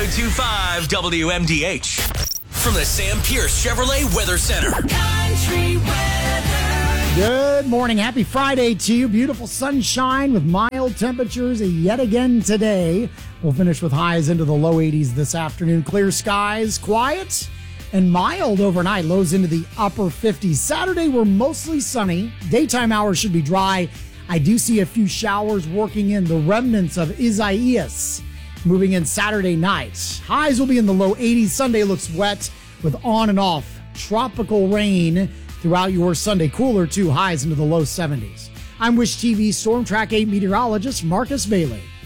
102.5 WMDH. From the Sam Pierce Chevrolet Weather Center. Country weather. Good morning. Happy Friday to you. Beautiful sunshine with mild temperatures yet again today. We'll finish with highs into the low 80s this afternoon. Clear skies, quiet and mild overnight. Lows into the upper 50s. Saturday, we're mostly sunny. Daytime hours should be dry. I do see a few showers working in, the remnants of Isaias moving in Saturday night. Highs will be in the low 80s. Sunday looks wet with on and off tropical rain throughout your Sunday. Cooler too, highs into the low 70s. I'm Wish TV Storm Track 8 meteorologist Marcus Bailey.